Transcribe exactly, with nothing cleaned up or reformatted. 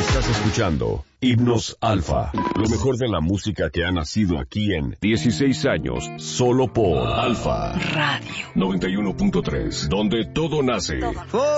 Estás escuchando Himnos Alfa, lo mejor de la música que ha nacido aquí en dieciséis años, solo por Alfa Radio noventa y uno punto tres, donde todo nace. Todo.